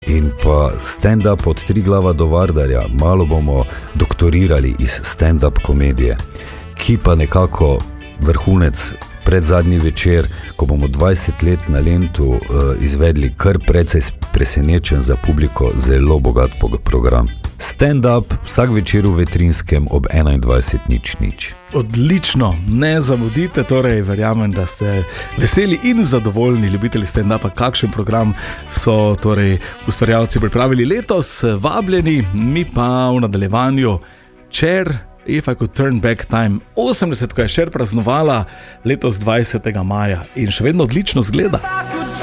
in pa stand-up od Triglava do Vardarja. Malo bomo doktorirali iz stand-up komedije, ki pa nekako vrhunec predzadnji večer, ko bomo 20 let na Lentu izvedli kar precej presenečen za publiko, zelo bogat program. Stand-up vsak večer v Vetrinskem ob 21:00. Odlično, ne zamudite, torej verjamem, da ste veseli in zadovoljni ljubitelji stand-upa, kakšen program so torej ustvarjalci pripravili letos, vabljeni, mi pa v nadaljevanju Cher, If I Could Turn Back Time, 80, ko je Cher praznovala letos 20. maja in še vedno odlično zgleda.